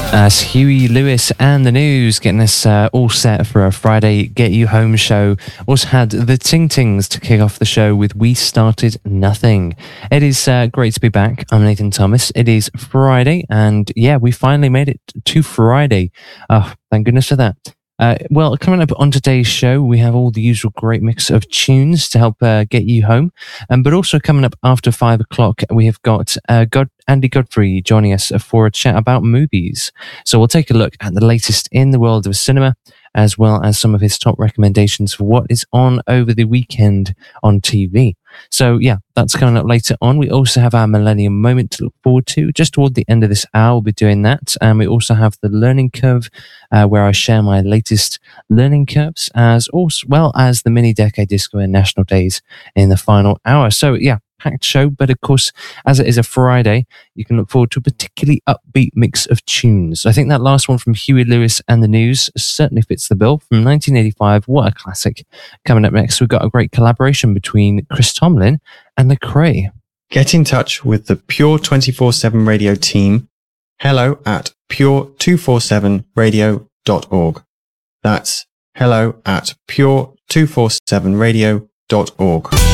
That's Huey Lewis and the News getting us all set for a Friday Get You Home show. Also had the Ting Tings to kick off the show with We Started Nothing. It is great to be back. I'm Nathan Thomas. It is Friday and yeah, we finally made it to Friday. Oh, thank goodness for that. Well, coming up on today's show, we have all the usual great mix of tunes to help get you home. But also coming up after 5 o'clock, we have got Andy Godfrey joining us for a chat about movies. So we'll take a look at the latest in the world of cinema, as well as some of his top recommendations for what is on over the weekend on TV. So yeah, that's coming up later on. We also have our Millennium Moment to look forward to. Just toward the end of this hour, we'll be doing that. And we also have the Learning Curve, where I share my latest learning curves, as well as the Mini Decade Disco and National Days in the final hour. So yeah, packed show, but of course, as it is a Friday, you can look forward to a particularly upbeat mix of tunes. I think that last one from Huey Lewis and the News certainly fits the bill. From 1985, what a classic. Coming up next, we've got a great collaboration between Chris Tomlin and Lecrae. Get in touch with the Pure 24/7 Radio team. Hello at pure247radio.org. That's hello at pure247radio.org.